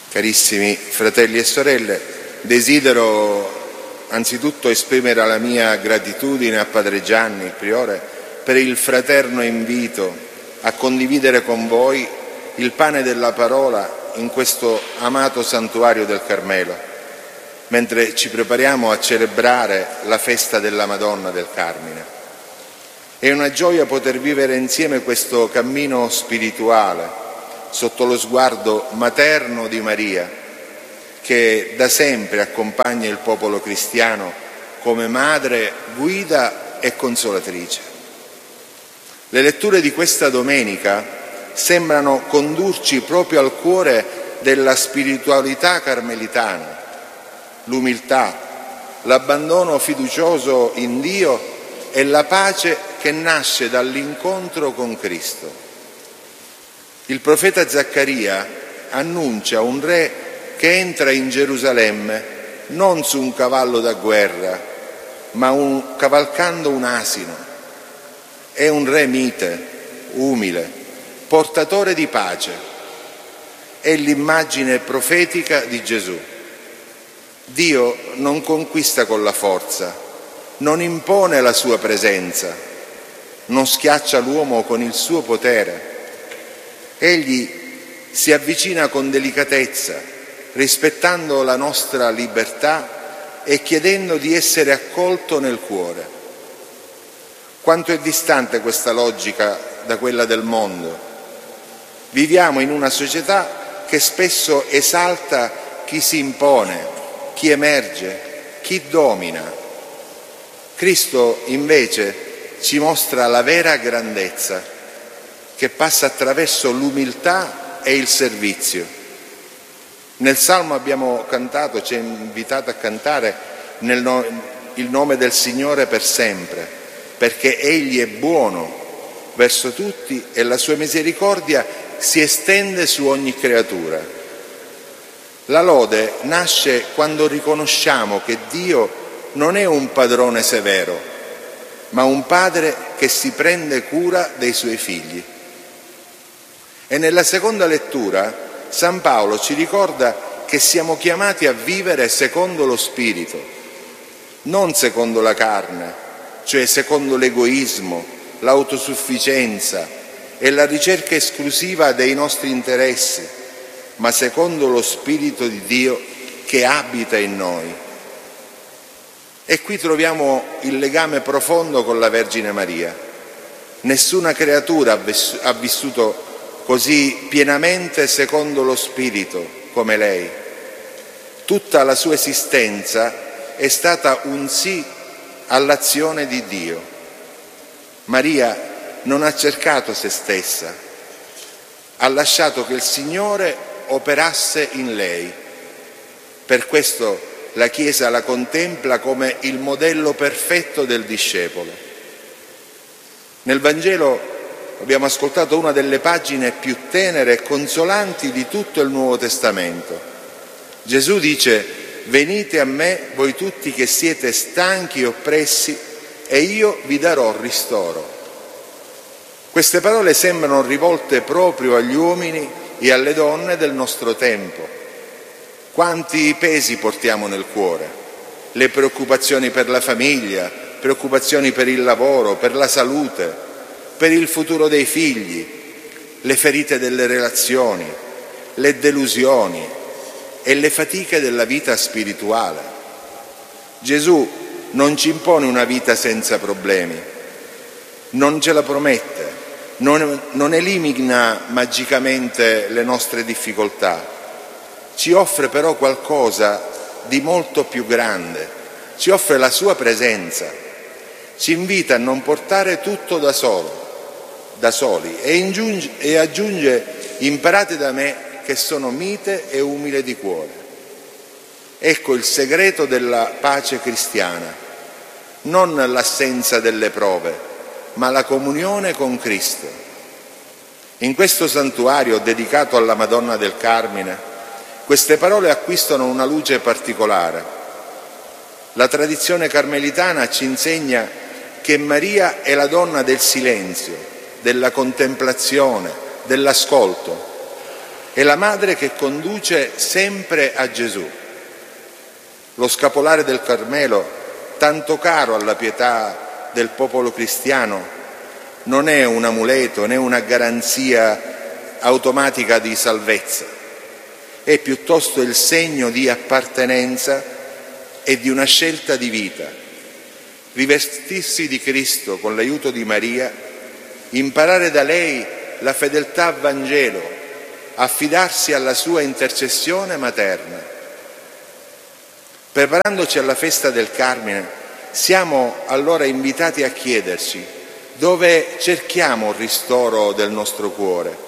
Carissimi fratelli e sorelle, desidero anzitutto esprimere la mia gratitudine a Padre Gianni, il Priore, per il fraterno invito a condividere con voi il pane della parola in questo amato santuario del Carmelo, mentre ci prepariamo a celebrare la festa della Madonna del Carmine. È una gioia poter vivere insieme questo cammino spirituale sotto lo sguardo materno di Maria, che da sempre accompagna il popolo cristiano come madre, guida e consolatrice. Le letture di questa domenica sembrano condurci proprio al cuore della spiritualità carmelitana: l'umiltà, l'abbandono fiducioso in Dio e la pace che nasce dall'incontro con Cristo. Il profeta Zaccaria annuncia un re che entra in Gerusalemme non su un cavallo da guerra, ma cavalcando un asino. È un re mite, umile, portatore di pace. È l'immagine profetica di Gesù. Dio non conquista con la forza, non impone la sua presenza, non schiaccia l'uomo con il suo potere. Egli si avvicina con delicatezza, rispettando la nostra libertà e chiedendo di essere accolto nel cuore. Quanto è distante questa logica da quella del mondo? Viviamo in una società che spesso esalta chi si impone, chi emerge, chi domina. Cristo invece ci mostra la vera grandezza, che passa attraverso l'umiltà e il servizio. Nel Salmo abbiamo cantato, ci è invitato a cantare il nome del Signore per sempre, perché Egli è buono verso tutti e la sua misericordia si estende su ogni creatura. La lode nasce quando riconosciamo che Dio non è un padrone severo, ma un padre che si prende cura dei suoi figli. E nella seconda lettura San Paolo ci ricorda che siamo chiamati a vivere secondo lo Spirito, non secondo la carne, cioè secondo l'egoismo, l'autosufficienza e la ricerca esclusiva dei nostri interessi, ma secondo lo Spirito di Dio che abita in noi. E qui troviamo il legame profondo con la Vergine Maria. Nessuna creatura ha vissuto così pienamente secondo lo Spirito come lei. Tutta la sua esistenza è stata un sì all'azione di Dio. Maria non ha cercato se stessa, ha lasciato che il Signore operasse in lei. Per questo la Chiesa la contempla come il modello perfetto del discepolo. Nel Vangelo abbiamo ascoltato una delle pagine più tenere e consolanti di tutto il Nuovo Testamento. Gesù dice: «Venite a me voi tutti che siete stanchi e oppressi, e io vi darò ristoro». Queste parole sembrano rivolte proprio agli uomini e alle donne del nostro tempo. Quanti pesi portiamo nel cuore? Le preoccupazioni per la famiglia, preoccupazioni per il lavoro, per la salute, per il futuro dei figli, le ferite delle relazioni, le delusioni e le fatiche della vita spirituale. Gesù non ci impone una vita senza problemi, non ce la promette, non elimina magicamente le nostre difficoltà, ci offre però qualcosa di molto più grande, ci offre la sua presenza, ci invita a non portare tutto da soli e aggiunge: «Imparate da me che sono mite e umile di cuore». Ecco il segreto della pace cristiana: non l'assenza delle prove, ma la comunione con Cristo. In questo santuario dedicato alla Madonna del Carmine, queste parole acquistano una luce particolare. La tradizione carmelitana ci insegna che Maria è la donna del silenzio, della contemplazione, dell'ascolto. è la madre che conduce sempre a Gesù. Lo scapolare del Carmelo, tanto caro alla pietà del popolo cristiano, non è un amuleto né una garanzia automatica di salvezza, è piuttosto il segno di appartenenza e di una scelta di vita. Rivestirsi di Cristo con l'aiuto di Maria, imparare da lei la fedeltà al Vangelo, affidarsi alla sua intercessione materna. Preparandoci alla festa del Carmine, siamo allora invitati a chiederci dove cerchiamo il ristoro del nostro cuore,